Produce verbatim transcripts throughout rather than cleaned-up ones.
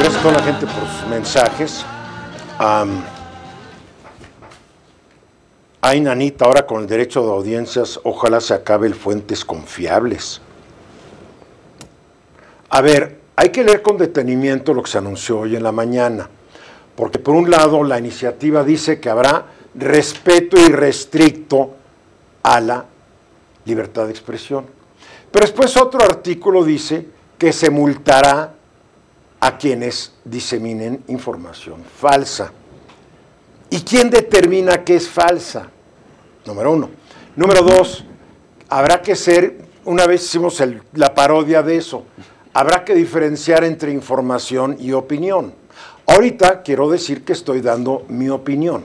gracias a toda la gente por sus mensajes. Um, Ay, nanita, ahora con el derecho de audiencias, ojalá se acabe el fuentes confiables. A ver, hay que leer con detenimiento lo que se anunció hoy en la mañana, porque por un lado la iniciativa dice que habrá respeto irrestricto a la libertad de expresión, pero después otro artículo dice que se multará a quienes diseminen información falsa. ¿Y quién determina qué es falsa? Número uno. Número dos, habrá que ser, una vez hicimos el, la parodia de eso, habrá que diferenciar entre información y opinión. Ahorita quiero decir que estoy dando mi opinión,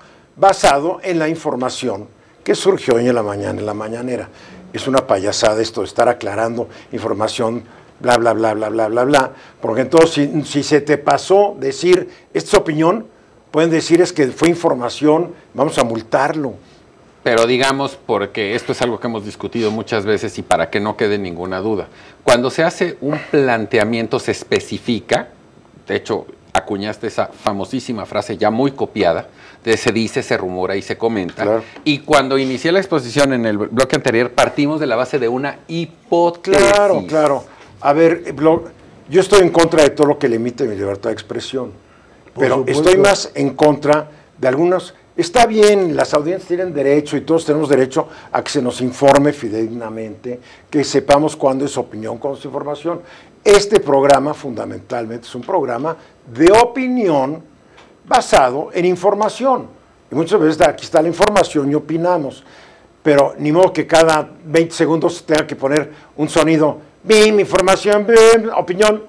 basado en la información que surgió hoy en la mañana, en la mañanera. Es una payasada esto de estar aclarando información, bla, bla, bla, bla, bla, bla, bla, porque entonces si, si se te pasó decir, esta es opinión, pueden decir es que fue información, vamos a multarlo. Pero digamos, porque esto es algo que hemos discutido muchas veces y para que no quede ninguna duda, cuando se hace un planteamiento se especifica, de hecho acuñaste esa famosísima frase ya muy copiada, de se dice, se rumora y se comenta, claro. Y cuando inicié la exposición en el bloque anterior partimos de la base de una hipótesis. Claro, claro. A ver, yo estoy en contra de todo lo que limite mi libertad de expresión, pero estoy más en contra de algunos. Está bien, las audiencias tienen derecho y todos tenemos derecho a que se nos informe fidedignamente, que sepamos cuándo es opinión, cuándo es información. Este programa fundamentalmente es un programa de opinión basado en información. Y muchas veces aquí está la información y opinamos, pero ni modo que cada veinte segundos se tenga que poner un sonido, bim, información, bim, opinión.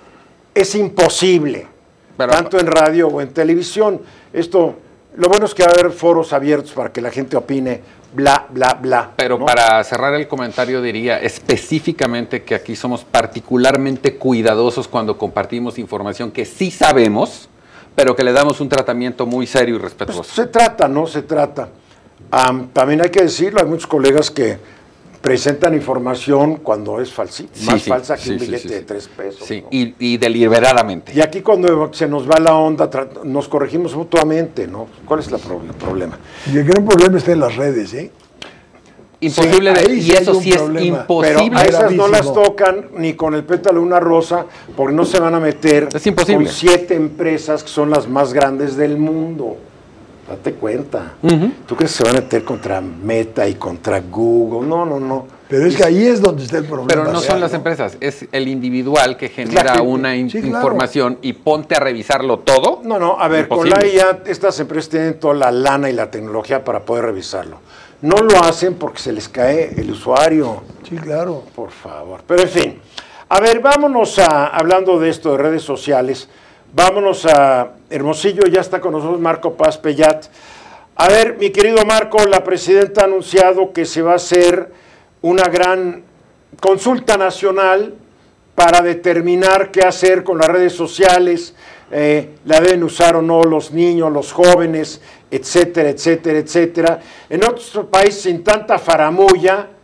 Es imposible, pero, tanto en radio o en televisión. Esto... Lo bueno es que va a haber foros abiertos para que la gente opine, bla, bla, bla. Pero ¿no? Para cerrar el comentario diría específicamente que aquí somos particularmente cuidadosos cuando compartimos información que sí sabemos, pero que le damos un tratamiento muy serio y respetuoso. Pues se trata, ¿no? Se trata. Um, también hay que decirlo, hay muchos colegas que presentan información cuando es falsita, sí, más sí, falsa que sí, un billete sí, sí, de tres pesos. Sí, ¿no? y, y deliberadamente. Y aquí cuando se nos va la onda, nos corregimos mutuamente, ¿no? ¿Cuál es el problema? Y el gran problema está en las redes, ¿eh? Imposible, sí, de, y sí eso sí problema. Es imposible. Pero a esas no las tocan ni con el pétalo de una rosa, porque no se van a meter es imposible. Con siete empresas que son las más grandes del mundo. Date cuenta. Uh-huh. ¿Tú crees que se van a meter contra Meta y contra Google? No, no, no. Pero es que ahí es donde está el problema. Pero no son las empresas, es el individual que genera la una in- sí, claro. información y ponte a revisarlo todo. No, no, a ver, imposible. Con la I A estas empresas tienen toda la lana y la tecnología para poder revisarlo. No lo hacen porque se les cae el usuario. Sí, claro. Por favor. Pero en fin, a ver, vámonos a, hablando de esto de redes sociales, vámonos a Hermosillo, ya está con nosotros Marco Paz Pellat. A ver, mi querido Marco, la presidenta ha anunciado que se va a hacer una gran consulta nacional para determinar qué hacer con las redes sociales, eh, la deben usar o no los niños, los jóvenes, etcétera, etcétera, etcétera. En otros países sin tanta faramulla,